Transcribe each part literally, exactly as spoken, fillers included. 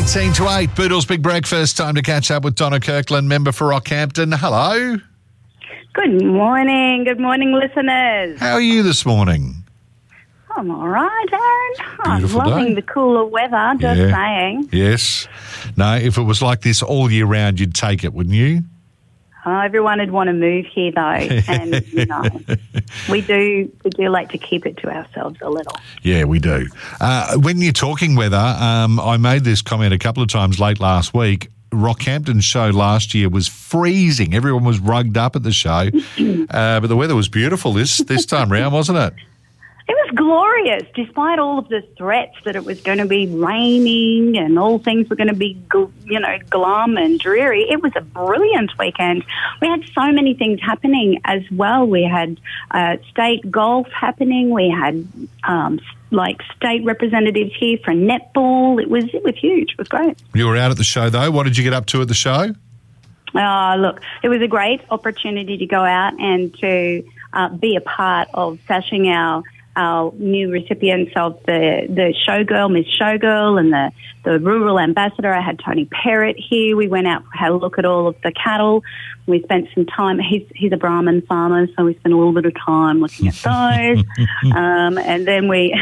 eighteen to eight, Boodle's Big Breakfast. Time to catch up with Donna Kirkland, member for Rockhampton. Hello. Good morning. Good morning, listeners. How are you this morning? I'm all right, Aaron. I'm Beautiful loving day. the cooler weather, just Yeah. saying. Yes. No, if it was like this all year round, you'd take it, wouldn't you? Oh, everyone would want to move here, though. And, you know, we do, we do like to keep it to ourselves a little. Yeah, we do. Uh, when you're talking weather, um, I made this comment a couple of times late last week. Rockhampton's show last year was freezing. Everyone was rugged up at the show, uh, but the weather was beautiful this this time round, wasn't it? It was glorious, despite all of the threats that it was going to be raining and all things were going to be, gl- you know, glum and dreary. It was a brilliant weekend. We had so many things happening as well. We had uh, state golf happening. We had um, like state representatives here for netball. It was it was huge. It was great. You were out at the show though. What did you get up to at the show? Uh, look, it was a great opportunity to go out and to uh, be a part of sashing our our new recipients of the, the Showgirl, Miss Showgirl, and the, the Rural Ambassador. I had Tony Perrott here. We went out, had a look at all of the cattle. We spent some time. He's, he's a Brahman farmer, so we spent a little bit of time looking at those. um, and then we,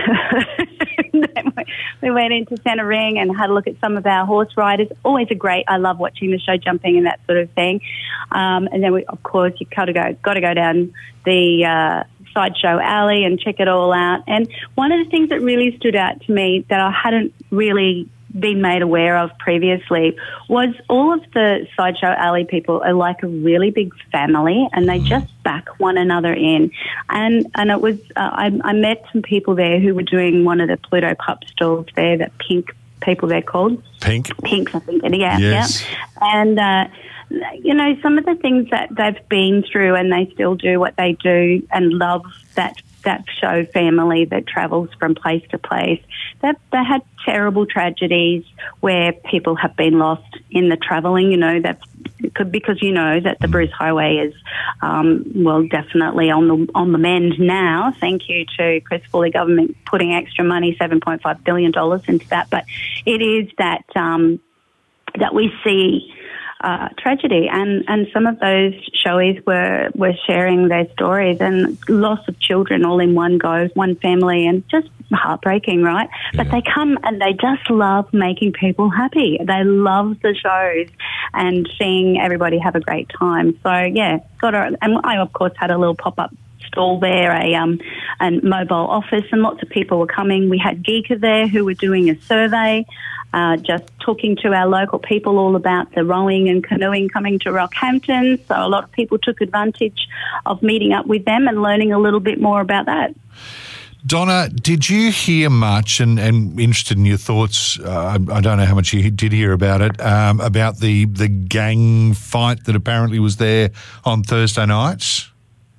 then we we went into Centre Ring and had a look at some of our horse riders. Always a great. I love watching the show jumping and that sort of thing. Um, and then we, of course, you got to go, got to go down the. Uh, Sideshow Alley and check it all out. And one of the things that really stood out to me that I hadn't really been made aware of previously was all of the Sideshow Alley people are like a really big family and they just back one another in. And and it was, uh, I, I met some people there who were doing one of the Pluto pup stalls there, that pink people they're called. Pink? Pinks, I think. Yeah, yes. yeah. And, uh, you know, some of the things that they've been through and they still do what they do and love that that show family that travels from place to place. They've, they had terrible tragedies where people have been lost in the travelling, you know, that's because you know that the Bruce Highway is, um, well, definitely on the on the mend now. Thank you to Chris Foley government putting extra money, seven point five billion dollars into that. But it is that um, that we see Uh, tragedy, and, and some of those showies were, were sharing their stories and loss of children all in one go, one family, and just heartbreaking, right? Yeah. But they come and they just love making people happy. They love the shows and seeing everybody have a great time. So, yeah, got a, and I, of course, had a little pop-up stall there, a um, a mobile office, and lots of people were coming. We had Geeka there who were doing a survey, uh, just talking to our local people all about the rowing and canoeing coming to Rockhampton. So a lot of people took advantage of meeting up with them and learning a little bit more about that. Donna, did you hear much, and, and interested in your thoughts, uh, I, I don't know how much you did hear about it, um, about the, the gang fight that apparently was there on Thursday nights?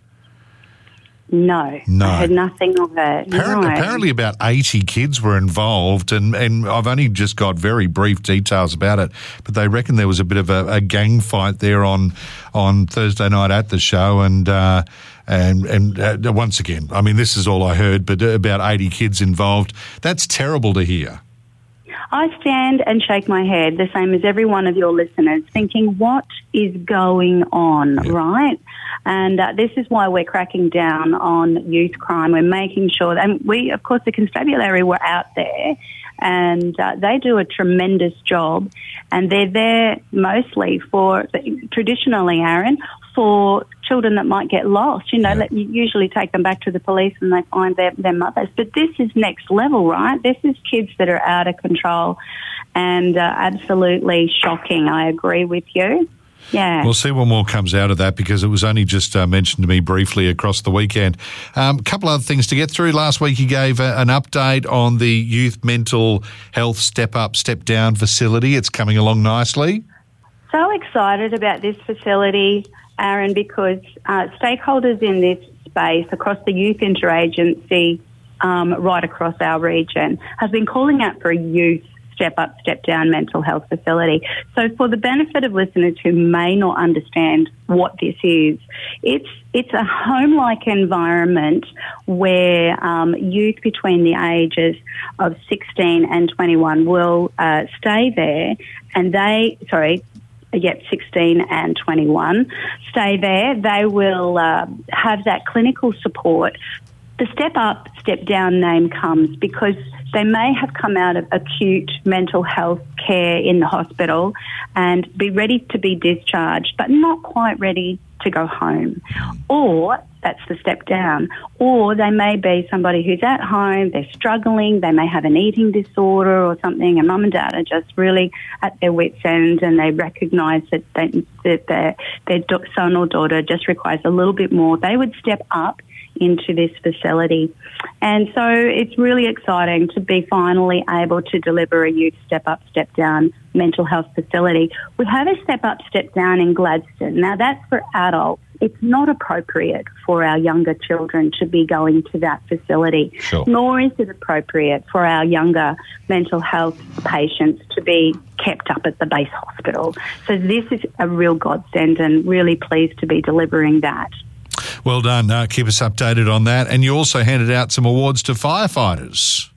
No, no, I heard nothing of it. Apparently, no. apparently about eighty kids were involved, and, and I've only just got very brief details about it, but they reckon there was a bit of a, a gang fight there on on Thursday night at the show, and uh, and and uh, once again, I mean, this is all I heard, but about eighty kids involved. That's terrible to hear. I stand and shake my head, the same as every one of your listeners, thinking, what is going on, yeah. right? And uh, this is why we're cracking down on youth crime. We're making sure, and we, of course, the constabulary were out there, and uh, they do a tremendous job, and they're there mostly for, traditionally, Aaron, for children that might get lost. You know, yeah. you usually take them back to the police and they find their, their mothers. But this is next level, right? This is kids that are out of control and uh, absolutely shocking. I agree with you. Yeah. We'll see what more comes out of that, because it was only just uh, mentioned to me briefly across the weekend. A um, couple other things to get through. Last week you gave a, an update on the Youth Mental Health Step Up, Step Down facility. It's coming along nicely. So excited about this facility, Aaron, because uh, stakeholders in this space across the youth interagency um, right across our region have been calling out for a youth Step Up, Step Down mental health facility. So for the benefit of listeners who may not understand what this is, it's it's a home-like environment where um, youth between the ages of sixteen and twenty-one will uh, stay there, and they, sorry, Yep, sixteen and twenty-one, stay there. They will uh, have that clinical support. The Step Up, Step Down name comes because they may have come out of acute mental health care in the hospital and be ready to be discharged, but not quite ready to go home. Or that's the step down. Or they may be somebody who's at home, they're struggling, they may have an eating disorder or something, and mum and dad are just really at their wits' end, and they recognise that, they, that their, their son or daughter just requires a little bit more. They would step up into this facility. And so it's really exciting to be finally able to deliver a youth Step Up, Step Down mental health facility. We have a Step Up, Step Down in Gladstone. Now, that's for adults. It's not appropriate for our younger children to be going to that facility, sure. nor is it appropriate for our younger mental health patients to be kept up at the base hospital. So this is a real godsend, and really pleased to be delivering that. Well done. Uh, keep us updated on that. And you also handed out some awards to firefighters.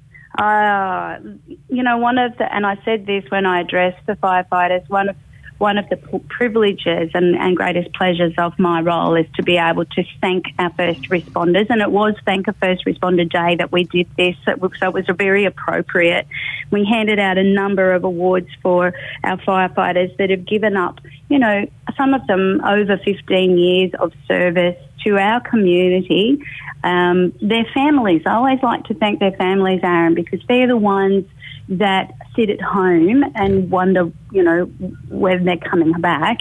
Uh, you know, one of the, and I said this when I addressed the firefighters, one of one of the privileges and, and greatest pleasures of my role is to be able to thank our first responders. And it was Thank a First Responder Day that we did this, so it was very appropriate. We handed out a number of awards for our firefighters that have given up, you know, some of them over fifteen years of service to our community. Um, their families, I always like to thank their families, Aaron, because they're the ones that sit at home and wonder, you know, when they're coming back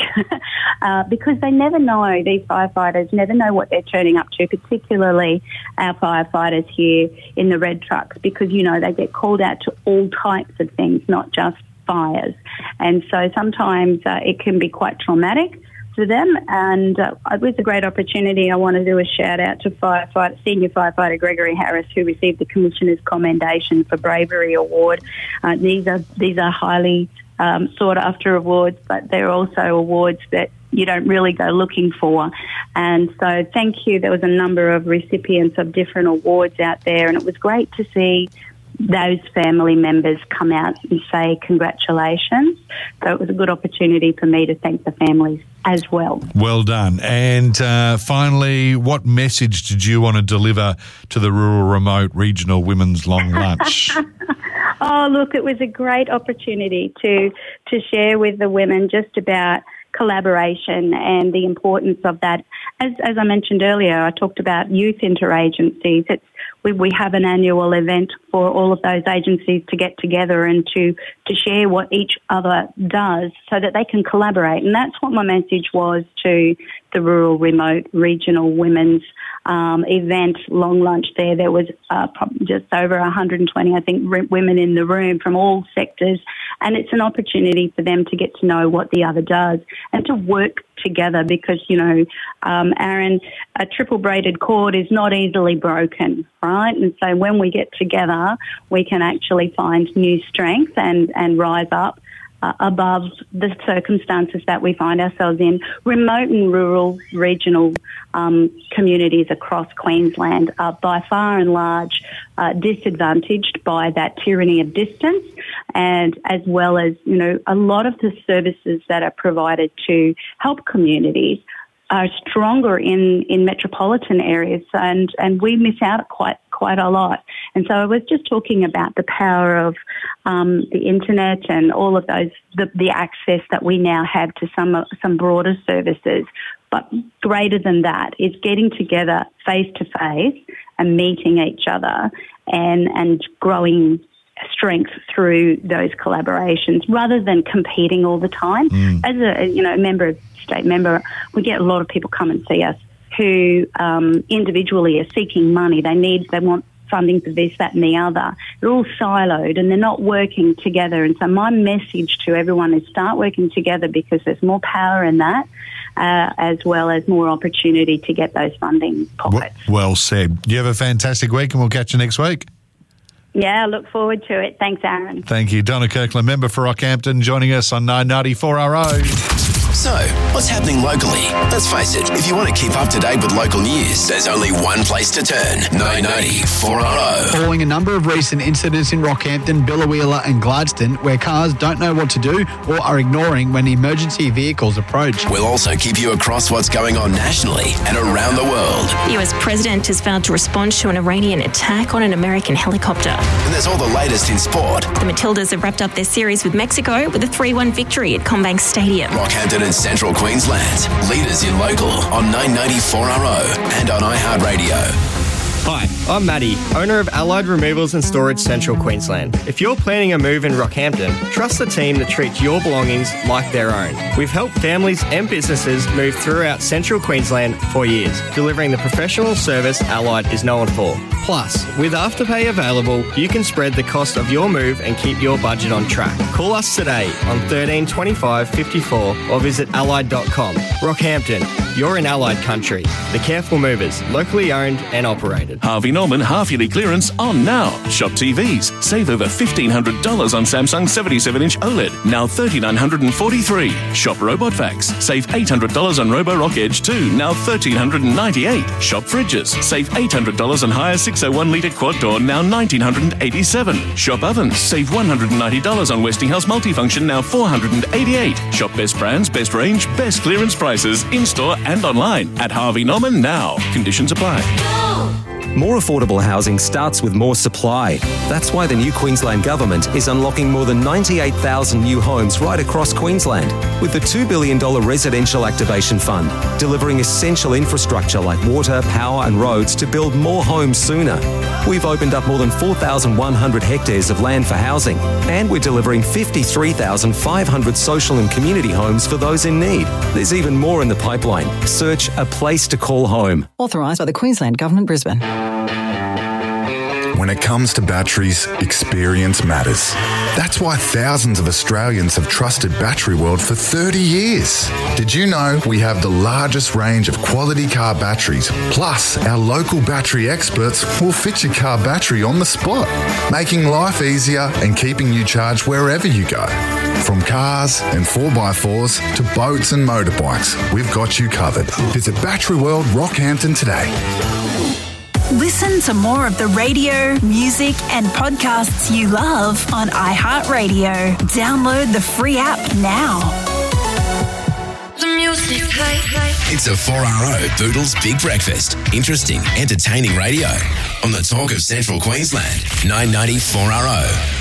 uh, because they never know, these firefighters never know what they're turning up to, particularly our firefighters here in the red trucks, because, you know, they get called out to all types of things, not just fires. And so sometimes uh, it can be quite traumatic for them, and uh, it was a great opportunity. I want to do a shout out to firefighter, Senior Firefighter Gregory Harris, who received the Commissioner's Commendation for Bravery Award. Uh, these are these are highly um, sought after awards, but they're also awards that you don't really go looking for. And so thank you. There was a number of recipients of different awards out there, and it was great to see those family members come out and say congratulations. So it was a good opportunity for me to thank the families as well. Well done. And uh, finally, what message did you want to deliver to the rural, remote, regional women's long lunch? Oh, look, it was a great opportunity to to share with the women just about collaboration and the importance of that. As, as I mentioned earlier, I talked about youth interagencies. It's We, we have an annual event for all of those agencies to get together and to, to share what each other does so that they can collaborate. And that's what my message was to the rural, remote, regional women's um, event, long lunch there. There was uh, just over one hundred twenty, I think, r- women in the room from all sectors. And it's an opportunity for them to get to know what the other does and to work together because, you know, um, Aaron, a triple braided cord is not easily broken, right? And so when we get together, we can actually find new strength and, and rise up uh, above the circumstances that we find ourselves in. Remote and rural regional um, communities across Queensland are by far and large uh, disadvantaged by that tyranny of distance, and as well as, you know, a lot of the services that are provided to help communities are stronger in, in metropolitan areas, and, and we miss out quite quite a lot. And so I was just talking about the power of um, the internet and all of those, the, the access that we now have to some some broader services. But greater than that is getting together face to face and meeting each other and and growing strength through those collaborations rather than competing all the time. Mm. As a you know member of state member, we get a lot of people come and see us who um, individually are seeking money. They need, they want funding for this, that and the other. They're all siloed and they're not working together. And so my message to everyone is start working together because there's more power in that, uh, as well as more opportunity to get those funding pockets. Well said. You have a fantastic week and we'll catch you next week. Yeah, I look forward to it. Thanks, Aaron. Thank you. Donna Kirkland, member for Rockhampton, joining us on nine ninety-four R O. So, what's happening locally? Let's face it, if you want to keep up to date with local news, there's only one place to turn. nine ninety-four R O. Following a number of recent incidents in Rockhampton, Biloela and Gladstone, where cars don't know what to do or are ignoring when emergency vehicles approach. We'll also keep you across what's going on nationally and around the world. The U S president has vowed to respond to an Iranian attack on an American helicopter. And there's all the latest in sport. The Matildas have wrapped up their series with Mexico with a three one victory at Combank Stadium. Rockhampton and Central Queensland, leaders in local on nine ninety-four R O and on iHeartRadio. Hi, I'm Matty, owner of Allied Removals and Storage Central Queensland. If you're planning a move in Rockhampton, trust the team that treats your belongings like their own. We've helped families and businesses move throughout Central Queensland for years, delivering the professional service Allied is known for. Plus, with Afterpay available, you can spread the cost of your move and keep your budget on track. Call us today on thirteen twenty-five fifty-four or visit allied dot com. Rockhampton, you're in Allied country. The Careful Movers, locally owned and operated. Harvey Norman half-yearly clearance on now. Shop T Vs. Save over fifteen hundred dollars on Samsung seventy-seven inch OLED, now three thousand nine hundred forty-three dollars. Shop Robot Vacs. Save eight hundred dollars on Roborock Edge two, now one thousand three hundred ninety-eight dollars. Shop Fridges. Save eight hundred dollars on Hire six oh one litre quad door, now one thousand nine hundred eighty-seven dollars. Shop Ovens. Save one hundred ninety dollars on Westinghouse Multifunction, now four hundred eighty-eight dollars. Shop best brands, best range, best clearance prices, in-store and online at Harvey Norman now. Conditions apply. More affordable housing starts with more supply. That's why the new Queensland Government is unlocking more than ninety-eight thousand new homes right across Queensland with the two billion dollars Residential Activation Fund, delivering essential infrastructure like water, power and roads to build more homes sooner. We've opened up more than four thousand one hundred hectares of land for housing, and we're delivering fifty-three thousand five hundred social and community homes for those in need. There's even more in the pipeline. Search A Place to Call Home. Authorised by the Queensland Government, Brisbane. When it comes to batteries, experience matters. That's why thousands of Australians have trusted Battery World for thirty years. Did you know we have the largest range of quality car batteries? Plus, our local battery experts will fit your car battery on the spot, making life easier and keeping you charged wherever you go. From cars and four by fours to boats and motorbikes, we've got you covered. Visit Battery World Rockhampton today. Listen to more of the radio, music and podcasts you love on iHeartRadio. Download the free app now. The music play. It's a four R O Boodles Big Breakfast. Interesting, entertaining radio on the talk of Central Queensland. nine ninety-four R O.